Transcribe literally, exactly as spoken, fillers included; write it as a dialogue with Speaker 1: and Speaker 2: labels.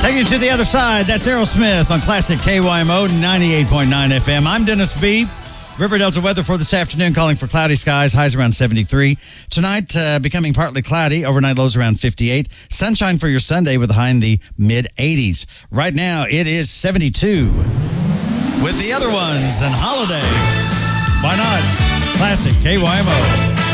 Speaker 1: Take you to the other side. That's Aerosmith on Classic K Y M O ninety-eight point nine F M. I'm Dennis B. River Delta weather for this afternoon, calling for cloudy skies, highs around seventy-three. Tonight, uh, becoming partly cloudy, overnight lows around fifty-eight. Sunshine for your Sunday with a high in the mid-eighties. Right now, it is seventy-two. With the other ones and Holiday. Why not? Classic K Y M O.